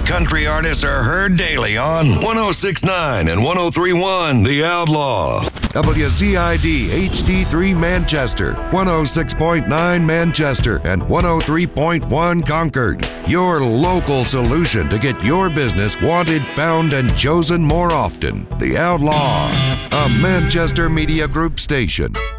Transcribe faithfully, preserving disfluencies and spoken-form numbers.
country artists are heard daily on one oh six point nine and one oh three point one The Outlaw. W Z I D H D three Manchester, one oh six point nine Manchester, and one oh three point one Concord. Your local solution to get your business wanted, found, and chosen more often. The Outlaw, a Manchester Media Group station.